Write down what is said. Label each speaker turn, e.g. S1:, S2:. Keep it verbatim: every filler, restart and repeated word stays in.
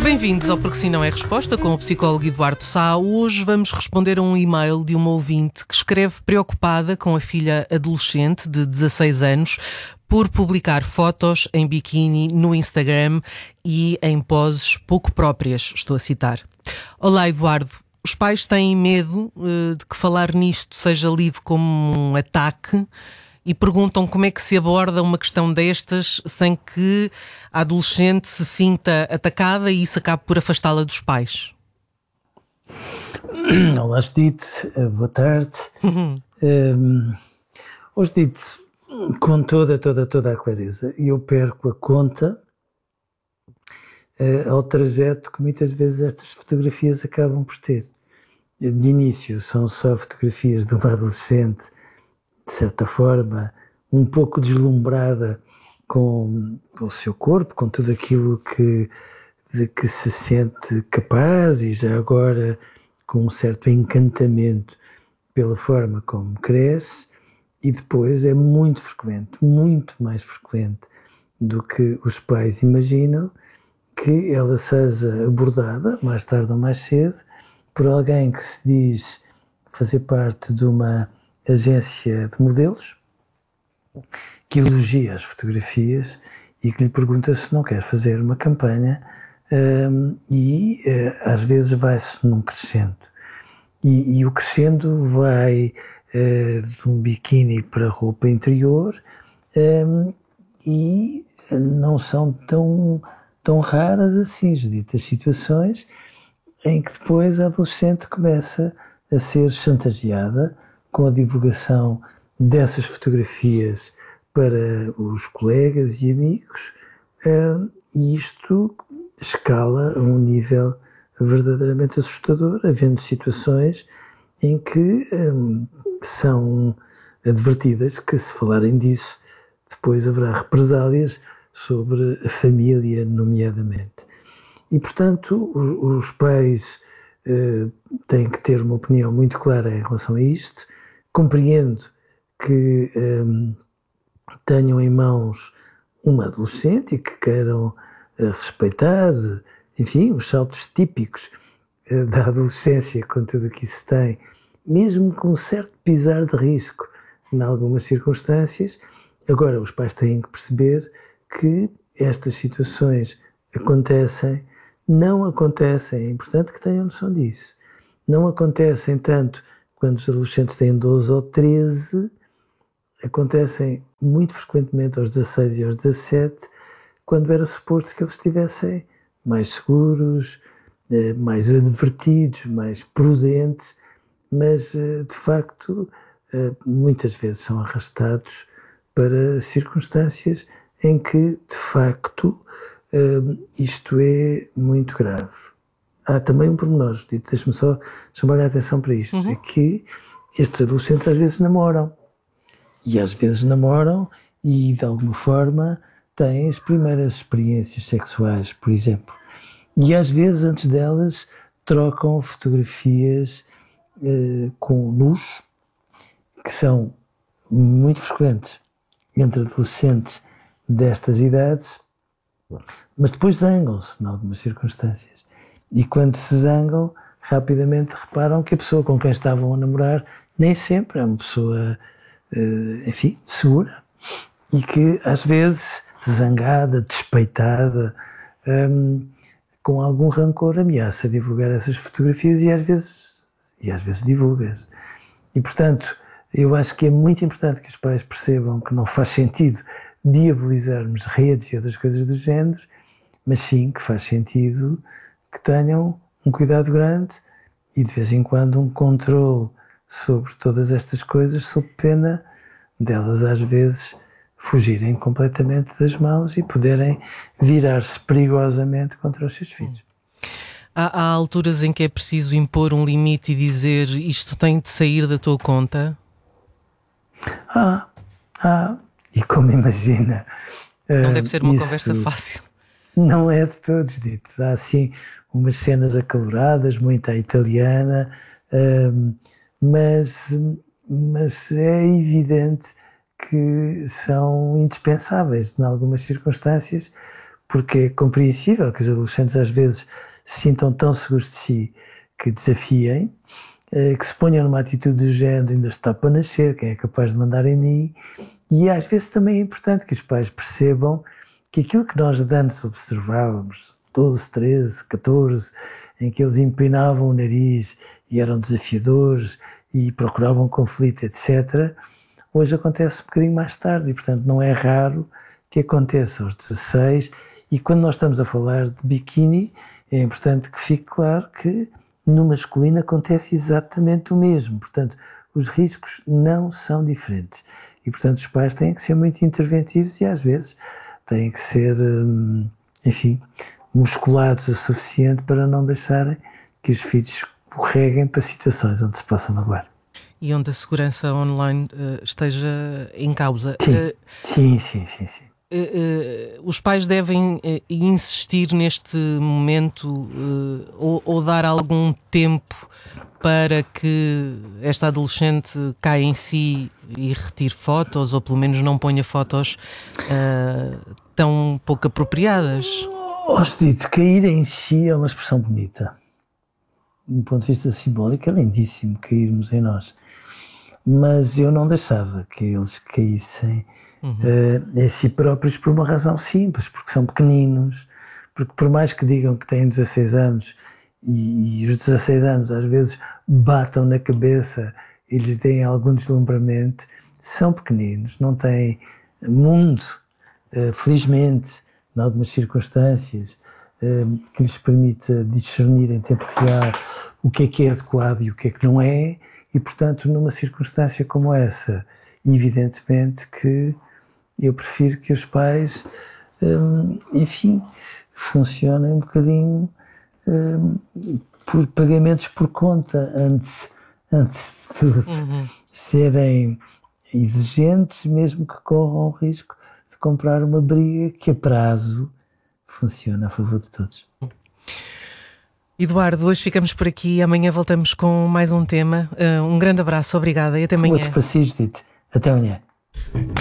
S1: Bem-vindos ao Porque Sim Não É Resposta, com o psicólogo Eduardo Sá. Hoje vamos responder a um e-mail de uma ouvinte que escreve preocupada com a filha adolescente de dezasseis anos por publicar fotos em biquíni no Instagram e em poses pouco próprias, estou a citar. Olá, Eduardo. Os pais têm medo uh, de que falar nisto seja lido como um ataque e perguntam como é que se aborda uma questão destas sem que a adolescente se sinta atacada e isso acabe por afastá-la dos pais.
S2: Olá, Judite, boa tarde.
S1: Uhum.
S2: Um, hoje, Judite, com toda, toda, toda a clareza, eu perco a conta uh, ao trajeto que muitas vezes estas fotografias acabam por ter. De início são só fotografias de uma adolescente, de certa forma, um pouco deslumbrada com, com o seu corpo, com tudo aquilo que, de que se sente capaz e já agora com um certo encantamento pela forma como cresce, e depois é muito frequente, muito mais frequente do que os pais imaginam, que ela seja abordada, mais tarde ou mais cedo, por alguém que se diz fazer parte de uma agência de modelos, que elogia as fotografias e que lhe pergunta se não quer fazer uma campanha, um, e uh, às vezes vai-se num crescendo. E, e o crescendo vai uh, de um biquíni para roupa interior, um, e não são tão, tão raras assim, Judite, as situações em que depois a adolescente começa a ser chantageada com a divulgação dessas fotografias para os colegas e amigos, e isto escala a um nível verdadeiramente assustador, havendo situações em que um, são advertidas que, se falarem disso, depois haverá represálias sobre a família, nomeadamente. E, portanto, os, os pais uh, têm que ter uma opinião muito clara em relação a isto. Compreendo que um, tenham em mãos uma adolescente e que queiram uh, respeitar, enfim, os saltos típicos uh, da adolescência, com tudo o que isso tem, mesmo com um certo pisar de risco em algumas circunstâncias. Agora, os pais têm que perceber que estas situações acontecem, não acontecem, é importante que tenham noção disso, não acontecem tanto quando os adolescentes têm doze ou treze, acontecem muito frequentemente aos dezasseis e aos dezassete, quando era suposto que eles estivessem mais seguros, mais advertidos, mais prudentes, mas de facto muitas vezes são arrastados para circunstâncias em que de facto isto é muito grave. Há também um pormenor, Judite, deixa-me só chamar a atenção para isto, uhum. É que estes adolescentes às vezes namoram, e às vezes namoram e de alguma forma têm as primeiras experiências sexuais, por exemplo, e às vezes antes delas trocam fotografias eh, com nus, que são muito frequentes entre adolescentes destas idades, mas depois zangam-se em algumas circunstâncias. E quando se zangam, rapidamente reparam que a pessoa com quem estavam a namorar nem sempre é uma pessoa, enfim, segura. E que, às vezes, zangada, despeitada, um, com algum rancor, ameaça divulgar essas fotografias e às vezes, e às vezes divulga-as. E, portanto, eu acho que é muito importante que os pais percebam que não faz sentido diabolizarmos redes e outras coisas do género, mas sim que faz sentido que tenham um cuidado grande e de vez em quando um controle sobre todas estas coisas, sob pena delas às vezes fugirem completamente das mãos e poderem virar-se perigosamente contra os seus filhos.
S1: Há, há alturas em que é preciso impor um limite e dizer isto tem de sair da tua conta?
S2: Ah, ah, e como imagina...
S1: Não deve ser uma
S2: isso
S1: conversa fácil.
S2: Não é de todos dito. Há assim umas cenas acaloradas, muito à italiana, mas, mas é evidente que são indispensáveis em algumas circunstâncias, porque é compreensível que os adolescentes às vezes se sintam tão seguros de si que desafiem, que se ponham numa atitude do género, ainda está para nascer, quem é capaz de mandar em mim? E às vezes também é importante que os pais percebam que aquilo que nós de antes observávamos, doze, treze, catorze, em que eles empinavam o nariz e eram desafiadores e procuravam conflito, etcétera, hoje acontece um bocadinho mais tarde e, portanto, não é raro que aconteça aos dezasseis. E quando nós estamos a falar de biquíni, é importante que fique claro que no masculino acontece exatamente o mesmo. Portanto, os riscos não são diferentes. E, portanto, os pais têm que ser muito interventivos e, às vezes, têm que ser, enfim, musculados o suficiente para não deixarem que os filhos escorreguem para situações onde se possam magoar.
S1: E onde a segurança online uh, esteja em causa.
S2: Sim,
S1: uh,
S2: sim, sim, sim, sim.
S1: Uh, uh, os pais devem uh, insistir neste momento uh, ou, ou dar algum tempo para que esta adolescente caia em si e retire fotos, ou pelo menos não ponha fotos uh, tão pouco apropriadas?
S2: Oh, Judite, cair em si é uma expressão bonita. Do ponto de vista simbólico é lindíssimo cairmos em nós. Mas eu não deixava que eles caíssem uhum. uh, em si próprios por uma razão simples, porque são pequeninos, porque por mais que digam que têm dezasseis anos e, e os dezasseis anos às vezes batam na cabeça e lhes deem algum deslumbramento, são pequeninos, não têm mundo, uh, felizmente, em algumas circunstâncias, uh, que lhes permita discernir em tempo real o que é que é adequado e o que é que não é. E, portanto, numa circunstância como essa, evidentemente que eu prefiro que os pais, hum, enfim, funcionem um bocadinho hum, por pagamentos por conta, antes, antes de tudo, uhum. serem exigentes, mesmo que corram o risco de comprar uma briga que a prazo funciona a favor de todos.
S1: Eduardo, hoje ficamos por aqui, amanhã voltamos com mais um tema. Uh, um grande abraço, obrigada e até amanhã.
S2: Outro para si, Judite. Até amanhã.